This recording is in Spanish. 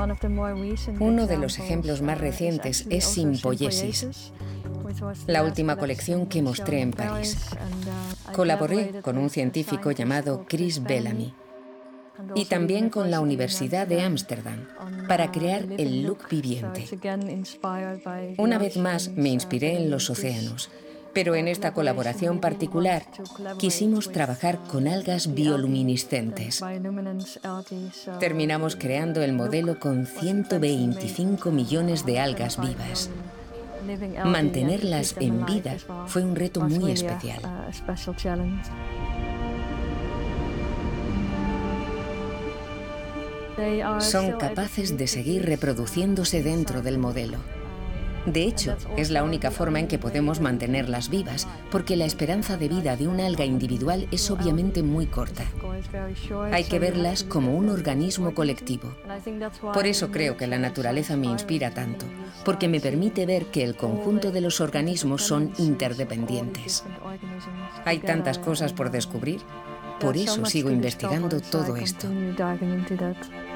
Uno de los ejemplos más recientes es Sympoiesis, la última colección que mostré en París. Colaboré con un científico llamado Chris Bellamy y también con la Universidad de Ámsterdam para crear el look viviente. Una vez más me inspiré en los océanos, pero en esta colaboración particular quisimos trabajar con algas bioluminiscentes. Terminamos creando el modelo con 125 millones de algas vivas. Mantenerlas en vida fue un reto muy especial. Son capaces de seguir reproduciéndose dentro del modelo. De hecho, es la única forma en que podemos mantenerlas vivas, porque la esperanza de vida de una alga individual es obviamente muy corta. Hay que verlas como un organismo colectivo. Por eso creo que la naturaleza me inspira tanto, porque me permite ver que el conjunto de los organismos son interdependientes. Hay tantas cosas por descubrir, por eso sigo investigando todo esto.